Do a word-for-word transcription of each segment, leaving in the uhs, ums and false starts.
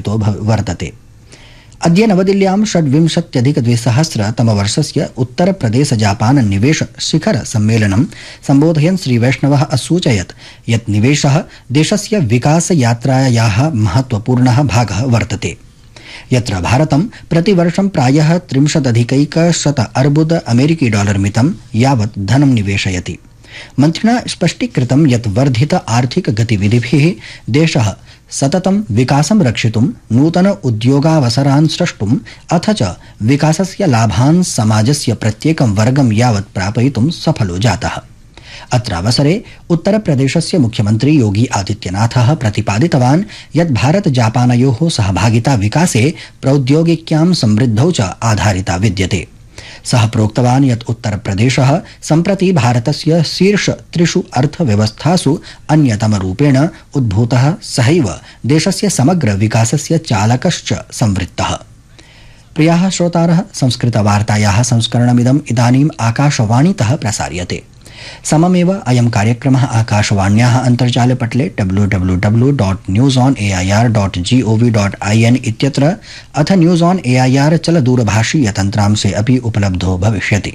प्रतिपादितो वर्तते। अद्य नवदिल्ल्यां षड्विंशत्यधिकद्विसहस्रतमवर्षस्य उत्तरप्रदेश जापान निवेश शिखर सम्मेलनं सम्बोधयन् श्रीवैष्णवः असूचयत् यत् निवेशः देशस्य विकास यात्रायाः महत्वपूर्णः भागः वर्तते, यत्र भारतं प्रतिवर्षं प्रायः त्रिंशदधिकैकशत अर्बुद अमेरिकी डॉलर मितं यावत् धनं निवेशयति। मन्त्रिणा स्पष्टीकृतं यत् वर्धित आर्थिक गतिविधिभिः देशः सततं विकासं रक्षितुं, नूतन उद्योगावसरान् सृष्टुम् अथ च विकासस्य लाभान् समाजस्य प्रत्येकं वर्गं यावत् प्रापयितुं सफलो जातः। अत्रावसरे उत्तरप्रदेशस्य मुख्यमन्त्री योगी आदित्यनाथः प्रतिपादितवान् यत् भारत जापानयोः सहभागिता विकासे प्रौद्योगिक्यां समृद्धौ च आधारिता विद्यते। सः प्रोक्तवान् यत् उत्तरप्रदेशः सम्प्रति भारतस्य शीर्ष त्रिषु अर्थव्यवस्थासु अन्यतमरूपेण उद्भूतः, सहैव देशस्य समग्र विकासस्य चालकश्च संवृत्तः। प्रियाः श्रोतारः, संस्कृतवार्तायाः संस्करणमिदम् इदानीम् आकाशवाणीतः प्रसार्यते। सममेव अयं कार्यक्रमः आकाशवाण्याः अन्तर्जालपटले W W W dot news on A I R dot G O V dot I N इत्यत्र अथ news on A I R चलदूरभाषीय तन्त्रांशे अपि उपलब्धो भविष्यति।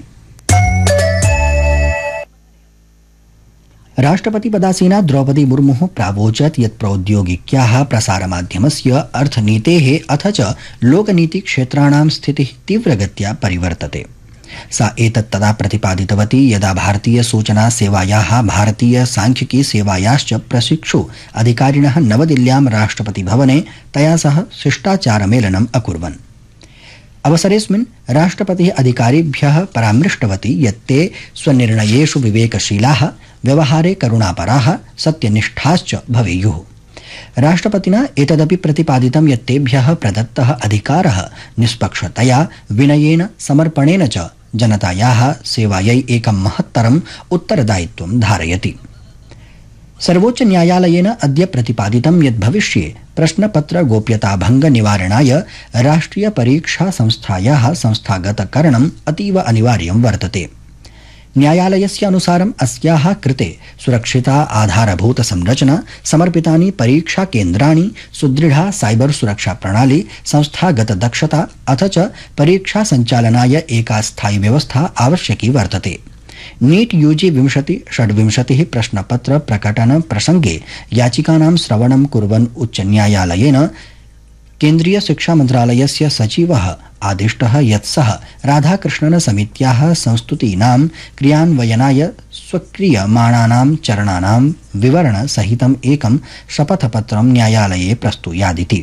राष्ट्रपतिपदासीना द्रौपदी मुर्मुः प्रावोचत् यत् प्रौद्योगिक्याः प्रसारमाध्यमस्य अर्थनीतेः अथ च लोकनीतिक्षेत्राणां स्थितिः तीव्रगत्या परिवर्तते। सा एतत् तदा प्रतिपादितवती यदा भारतीय सूचना सेवायाः भारतीय सांख्यिकी सेवायाश्च प्रशिक्षु अधिकारिणः नवदिल्ल्यां राष्ट्रपति भवने तया सह शिष्टाचारमेलनम् अकुर्वन्। अवसरेऽस्मिन् राष्ट्रपतिः अधिकारिभ्यः परामृष्टवती यत् ते स्वनिर्णयेषु विवेकशीलाः, व्यवहारे करुणापराः, सत्यनिष्ठाश्च भवेयुः। राष्ट्रपतिना एतदपि प्रतिपादितं यत् तेभ्यः प्रदत्तः अधिकारः निष्पक्षतया, विनयेन, समर्पणेन च जनतायाः सेवायै एकं महत्तरम् उत्तरदायित्वं धारयति। सर्वोच्च न्यायालयेन अद्य प्रतिपादितं यत् भविष्ये प्रश्नपत्र गोप्यताभंग निवारणाय राष्ट्रिय परीक्षा संस्थायाः संस्थागतकरणम् अतीव अनिवार्यं वर्तते। न्यायालयस्य अनुसारम् अस्याः कृते सुरक्षिता आधारभूत संरचना, समर्पितानि परीक्षा केन्द्राणि, सुदृढ़ा साइबर सुरक्षा प्रणाली, संस्थागत दक्षता अथ च परीक्षा संचालनाय एका स्थायी व्यवस्था आवश्यकी वर्तते। नीट यूजी विंशति षड्विंशतिः प्रश्नपत्र प्रकटन प्रसंगे याचिकानां श्रवणं कुर्वन् उच्च न्यायालयेन केन्द्रीय शिक्षा मन्त्रालयस्य सचिवः आदिष्टः यत् सः राधाकृष्णन समित्याः संस्तुतीनां क्रियान्वयनाय स्वक्रियमाणानां चरणानां विवरण सहितम् एकं शपथपत्रं न्यायालये प्रस्तुयादिति।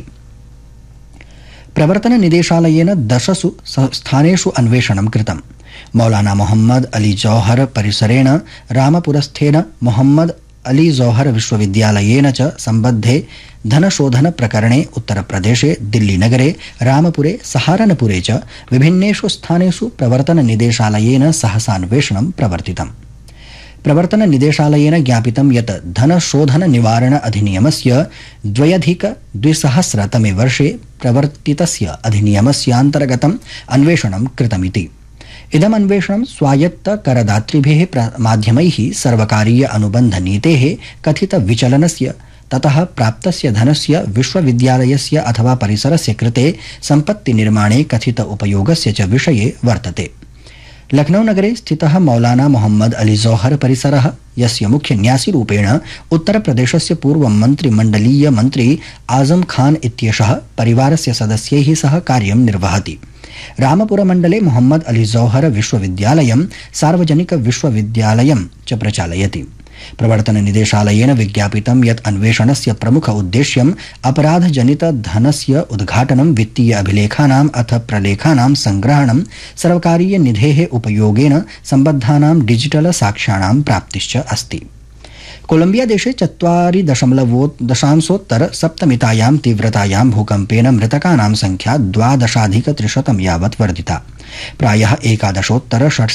प्रवर्तन निदेशालयेन दशसु स्थानेषु अन्वेषणं कृतम्। मौलाना मोहम्मद अली जौहर परिसरेण रामपुरस्थेन मोहम्मद अली जौहर विश्वविद्यालयेन च सम्बद्धे धनशोधन प्रकरणे उत्तरप्रदेशे दिल्लीनगरे, रामपुरे, सहारनपुरे च विभिन्नेषु स्थानेषु प्रवर्तन निदेशालयेन सहसान्वेषणं प्रवर्तितम्। प्रवर्तन निदेशालयेन ज्ञापितं यत् धनशोधन निवारण अधिनियमस्य द्व्यधिक द्विसहस्रतमे वर्षे प्रवर्तितस्य अधिनियमस्यान्तर्गतम् अन्वेषणं कृतमिति। इदम् अन्वेषणं स्वायत्त करदातृभिः माध्यमैः सर्वकारीय अनुबन्ध नीतेः कथित विचलनस्य, ततः प्राप्तस्य धनस्य विश्वविद्यालयस्य अथवा परिसरस्य कृते सम्पत्ति निर्माणे कथित उपयोगस्य च विषये वर्तते। लखनऊ नगरे स्थितः मौलाना मोहम्मद अली जौहर परिसरः, यस्य मुख्य न्यासीरूपेण उत्तरप्रदेशस्य पूर्व मन्त्रिमण्डलीय मन्त्री आजम खान इत्येषः परिवारस्य सदस्यैः सह कार्यं निर्वहति। रामपुरमण्डले मोहम्मद अली जौहर विश्वविद्यालयं सार्वजनिक विश्वविद्यालयं च प्रचालयति। प्रवर्तन निदेशालयेन विज्ञापितं यत् अन्वेषणस्य प्रमुख उद्देश्यम् अपराधजनित धनस्य उद्घाटनं, वित्तीय अभिलेखानाम् अथ प्रलेखानां संग्रहणं, सर्वकारीय निधेः उपयोगेन सम्बद्धानां डिजिटल साक्ष्याणां प्राप्तिश्च अस्ति। कोलंबिया देशे चत्वारि दशमलवोत्तर सप्तमितायां तीव्रतायां भूकम्पेन मृतकानां संख्या द्वादशाधिक त्रिशतं यावत् वर्धिता। प्रायः एकादशोत्तर षट्